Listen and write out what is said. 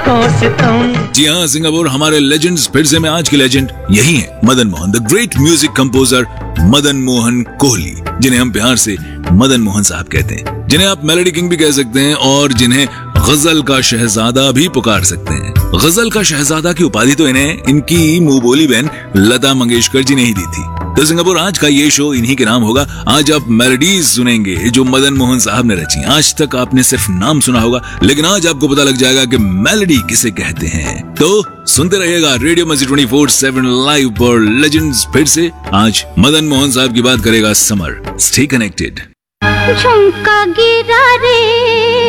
जी हाँ सिंगापुर, हमारे लेजेंड्स फिर से में आज के लेजेंड यही है, Madan Mohan, the great music composer Madan Mohan Kohli, जिन्हें हम प्यार से मदन मोहन साहब कहते हैं, जिन्हें आप मेलोडी किंग भी कह सकते हैं और जिन्हें गजल का शहजादा भी पुकार सकते हैं। गजल का शहजादा की उपाधि तो इन्हें इनकी मुंह बोली बहन लता मंगेशकर जी ने ही दी थी। तो सिंगापुर, आज का ये शो इन्हीं के नाम होगा। आज आप मेलोडीज सुनेंगे जो मदन मोहन साहब ने रची। आज तक आपने सिर्फ नाम सुना होगा, लेकिन आज आपको पता लग जाएगा कि मेलोडी किसे कहते हैं। तो सुनते रहिएगा रेडियो मस्ती 24/7 लाइव पर लेजेंड्स फिर से। आज मदन मोहन साहब की बात करेगा समर। Stay connected. झुमका गिरा रे